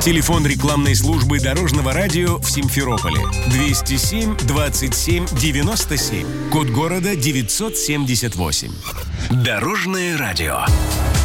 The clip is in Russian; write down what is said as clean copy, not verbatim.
Телефон рекламной службы Дорожного радио в Симферополе 207 27 97. Код города 978. Дорожное радио.